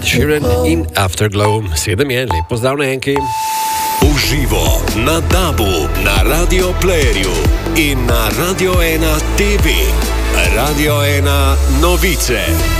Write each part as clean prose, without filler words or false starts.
Ed Sheeran in Afterglow. 7 je, lep pozdrav na enki. Uživo na DAB-u, na Radio Playerju in na Radio 1 TV. Radio 1 novice.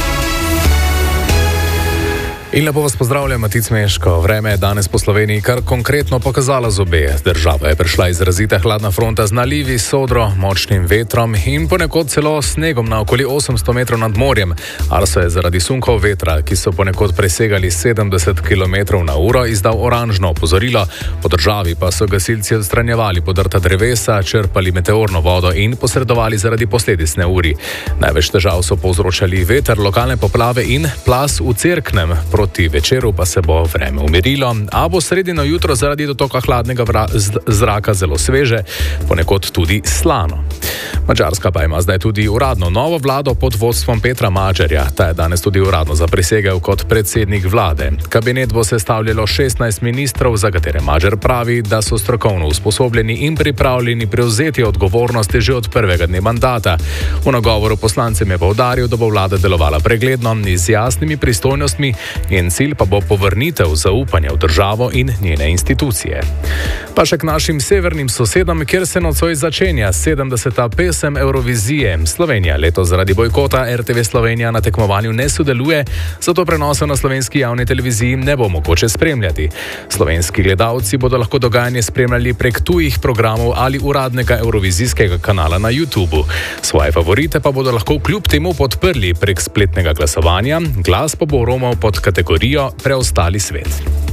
In lepo vas pozdravljam, Matic Meško. Vreme je danes po Sloveniji kar konkretno pokazalo zobe. Država je prišla izrazita hladna fronta z nalivi, sodro, močnim vetrom in ponekod celo snegom na okoli 800 metrov nad morjem. Arso je zaradi sunkov vetra, ki so ponekod presegali 70 km/h, izdal oranžno opozorilo. Po državi pa so gasilci odstranjevali podrta drevesa, črpali meteorno vodo in posredovali zaradi posledic neurij. Največ težav so povzročali veter, lokalne poplave in plaz v Cerknem. Proti večeru pa se bo vreme umirilo, a bo sredino jutro zaradi dotoka hladnega zraka zelo sveže, ponekod tudi slano. Madžarska pa ima zdaj tudi uradno novo vlado pod vodstvom Petra Magyarja. Ta je danes tudi uradno zaprisegel kot predsednik vlade. Kabinet bo sestavljalo 16 ministrov, za katere Magyar pravi, da so strokovno usposobljeni in pripravljeni prevzeti odgovornosti že od prvega dne mandata. V nagovoru poslancem je poudaril, da bo vlada delovala pregledno in z jasnimi pristojnostmi, njen cilj pa bo povrnitev zaupanja v državo in njene institucije. Pa še k našim severnim sosedam, kjer se nocoj začenja 70. pesem Eurovizije. Slovenija letos zaradi bojkota RTV Slovenija na tekmovanju ne sodeluje, zato prenosa na slovenski javni televiziji ne bo mogoče spremljati. Slovenski gledalci bodo lahko dogajanje spremljali prek tujih programov ali uradnega eurovizijskega kanala na YouTubu. Svoje favorite pa bodo lahko kljub temu podprli prek spletnega glasovanja, glas pa bo romal pod kategorijo Preostali svet.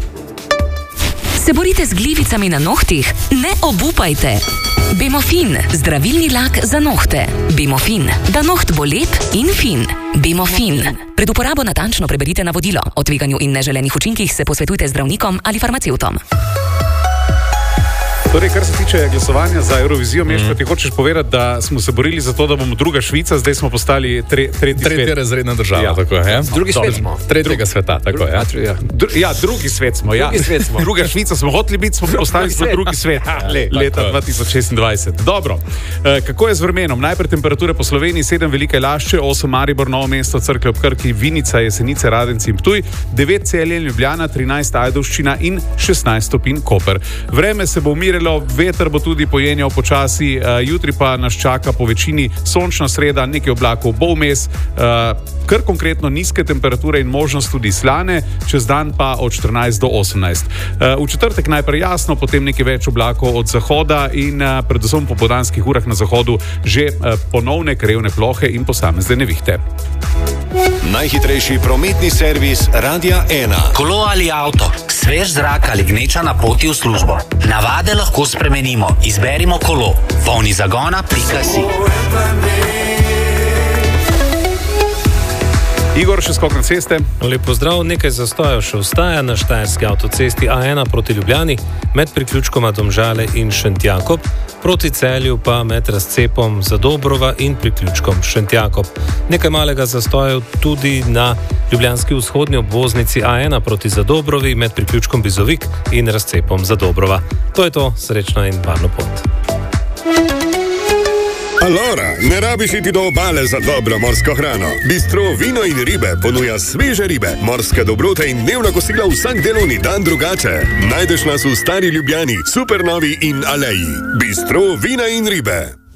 Se borite z glivicami na nohtih? Ne obupajte! Bemofin, zdravilni lak za nohte. Bemofin, da noht bo lep in fin. Bemofin. Pred uporabo natančno preberite navodilo. O tveganju in neželenih učinkih se posvetujte z zdravnikom ali farmacevtom. Torej, kar se tiče glasovanja za Eurovizijo, Meško, ti hočeš povedati, da smo se borili za to, da bomo druga Švica, zdaj smo postali tretja razredna država. Ja, tako je. Drugi svet smo. Tretjega sveta, tako je. Drugi svet smo, ja. Druga Švica smo hoteli biti, smo postali drugi svet. Leta 2026. Dobro. Kako je z vremenom? Najprej temperature po Sloveniji, 7 Velike Lašče, 8 Maribor, Novo mesto, Cerklje ob Krki, Vinica, Jesenice, Radenci in Ptuj, 9 Celje, Ljubljana, 13 Ajdovščina in 16 stopinj Koper. Vreme se bo umirilo, veter bo tudi pojenjal počasi, jutri pa nas čaka po večini sončna sreda, nekaj oblakov bo vmes, kar konkretno nizke temperature in možnost tudi slane, čez dan pa od 14 do 18. V četrtek najprej jasno, potem nekaj več oblakov od zahoda in predvsem po popoldanskih urah na zahodu že ponovne krajevne plohe in posamezne nevihte. Najhitrejši prometni servis Radia 1. Kolo ali avto, svež zrak ali gneča na poti v službo. Navade lahko spremenimo. Izberimo kolo. Polnizagona.si. Igor, še skok na ceste. Lep pozdrav, nekaj zastojev še ostaja na štajerski avtocesti A1 proti Ljubljani, med priključkoma Domžale in Šentjakob, proti Celju pa med razcepom Zadobrova in priključkom Šentjakob. Nekaj malega zastojev tudi na ljubljanski vzhodni obvoznici A1 proti Zadobrovi, med priključkom Bizovik in razcepom Zadobrova. To je to, srečno in varno pot. Alora, ne rabiš iti do obale za dobro morsko hrano. Bistro Vino in ribe ponuja sveže ribe, morske dobrote in dnevna kosila vsak delovni dan drugače. Najdeš nas v Stari Ljubljani, Supernovi in Aleji. Bistro Vina in ribe.